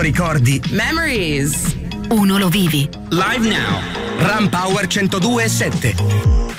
ricordi. Memories. Uno lo vivi. Live Now. Ram Power 102.7.